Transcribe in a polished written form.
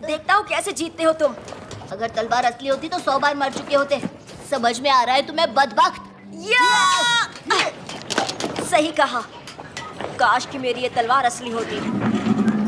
देखता हूँ कैसे जीतते हो तुम। अगर तलवार असली होती तो 100 बार मर चुके होते। समझ में आ रहा है तुम्हें बदबख्त? सही कहा, काश कि मेरी ये तलवार असली होती।